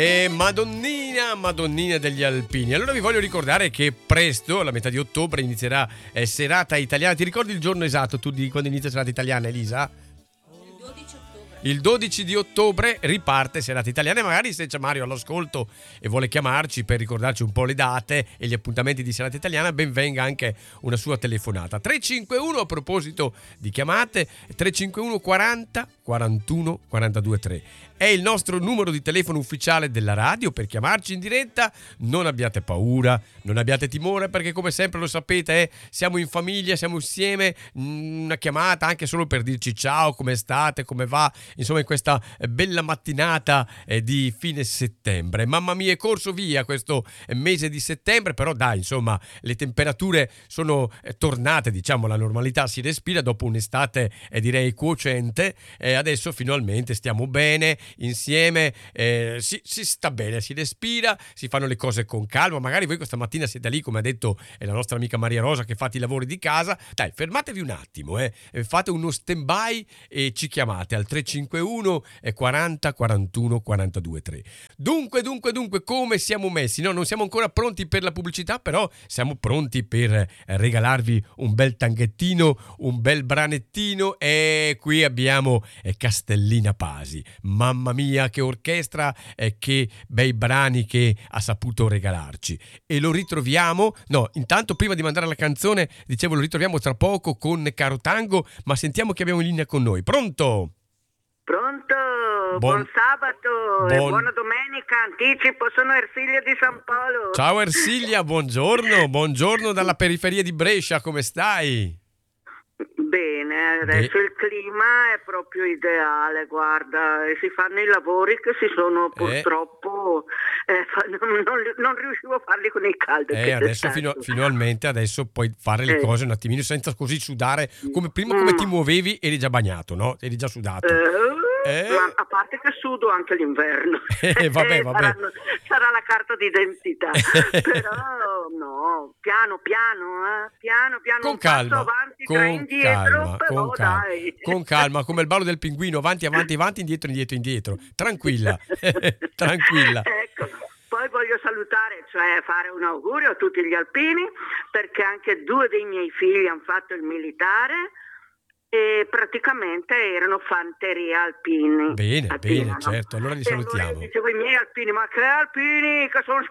Madonnina degli Alpini. Allora vi voglio ricordare che presto, alla metà di ottobre, inizierà Serata Italiana. Ti ricordi il giorno esatto tu di quando inizia Serata Italiana, Elisa? Il 12 di ottobre riparte Serata Italiana e magari se c'è Mario all'ascolto e vuole chiamarci per ricordarci un po' le date e gli appuntamenti di Serata Italiana, ben venga anche una sua telefonata. 351 a proposito di chiamate, 351 40 41 42 3. È il nostro numero di telefono ufficiale della radio per chiamarci in diretta. Non abbiate paura, non abbiate timore perché come sempre lo sapete, siamo in famiglia, siamo insieme, una chiamata anche solo per dirci ciao, come state, come va, insomma in questa bella mattinata di fine settembre. Mamma mia, è corso via questo mese di settembre, però dai, insomma, le temperature sono tornate, diciamo, alla normalità, si respira dopo un'estate direi cuocente, adesso finalmente stiamo bene insieme, si sta bene, si respira, si fanno le cose con calma. Magari voi questa mattina siete lì, come ha detto la nostra amica Maria Rosa, che fate i lavori di casa, dai, fermatevi un attimo, fate uno stand by e ci chiamate al 351 40 41 42 3. Dunque, come siamo messi? No, non siamo ancora pronti per la pubblicità, però siamo pronti per regalarvi un bel tanghettino, un bel branettino, e qui abbiamo Castellina Pasi. Mamma mia, che orchestra e che bei brani che ha saputo regalarci. E lo ritroviamo, no, intanto prima di mandare la canzone, dicevo, lo ritroviamo tra poco con Caro Tango, ma sentiamo che abbiamo in linea con noi. Pronto? Pronto? Buon sabato e buona domenica, anticipo, sono Ersilia di San Polo. Ciao Ersilia, buongiorno dalla periferia di Brescia, come stai? Bene, adesso il clima è proprio ideale, guarda, e si fanno i lavori che si sono purtroppo non riuscivo a farli con il caldo. Adesso finalmente adesso puoi fare le cose un attimino senza così sudare come prima, come ti muovevi, eri già bagnato, no? Eri già sudato. A parte che sudo anche l'inverno. Vabbè. Sarà la carta d'identità. Però no, piano, con un calma, passo avanti, tre indietro, dai. Con calma, come il ballo del pinguino, avanti, indietro. Tranquilla. Ecco. Poi voglio salutare, cioè fare un augurio a tutti gli alpini, perché anche 2 dei miei figli hanno fatto il militare e praticamente erano fanteria alpini. Bene, no? certo, allora li salutiamo. Allora dicevo i miei alpini, ma che alpini, che sono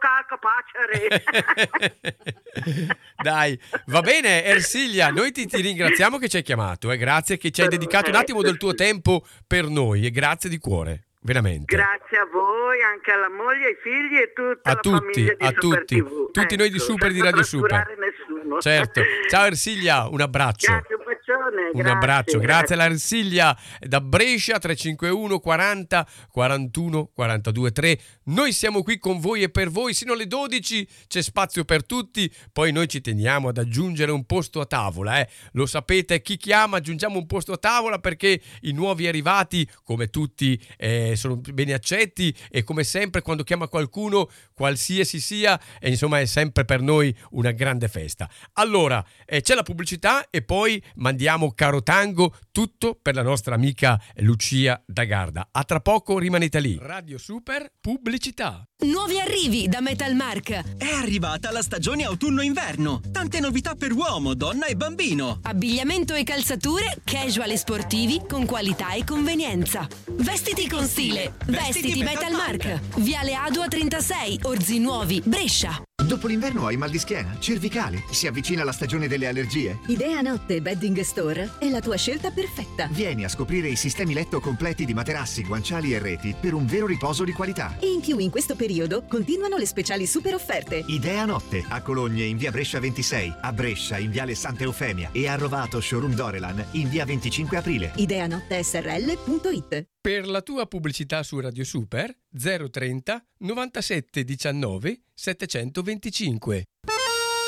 scalcapacere. Dai, va bene Ersilia, noi ti ringraziamo che ci hai chiamato, grazie che ci hai dedicato un attimo del tuo tempo per noi e grazie di cuore. Veramente. Grazie a voi, anche alla moglie, ai figli e tutta la famiglia di Super TV. Tutti noi di Super, di Radio Super. Nessuno. Certo. Ciao Ersilia, un abbraccio. Grazie, un bacione. Un abbraccio, grazie alla Ersilia da Brescia, 351 40 41 42 3. Noi siamo qui con voi e per voi sino alle 12, c'è spazio per tutti, poi noi ci teniamo ad aggiungere un posto a tavola, Lo sapete, chi chiama aggiungiamo un posto a tavola perché i nuovi arrivati, come tutti, sono bene accetti e come sempre quando chiama qualcuno, qualsiasi sia, insomma è sempre per noi una grande festa. Allora, c'è la pubblicità e poi mandiamo Caro Tango, tutto per la nostra amica Lucia da Garda. A tra poco, rimanete lì. Radio Super, pubblicità. Nuovi arrivi da Metalmark. È arrivata la stagione autunno-inverno. Tante novità per uomo, donna e bambino. Abbigliamento e calzature casual e sportivi con qualità e convenienza. Vestiti con stile. Vestiti Metalmark. Viale Adua 36, Orzi Nuovi, Brescia. Dopo l'inverno hai mal di schiena, cervicale, si avvicina la stagione delle allergie? Idea Notte Bedding Store è la tua scelta perfetta. Vieni a scoprire i sistemi letto completi di materassi, guanciali e reti per un vero riposo di qualità. E in più in questo periodo continuano le speciali super offerte. Idea Notte a Cologne in via Brescia 26, a Brescia in viale Santa Eufemia e a Rovato Showroom Dorelan in via 25 aprile. Ideanottesrl.it. Per la tua pubblicità su Radio Super 030 97 19 725.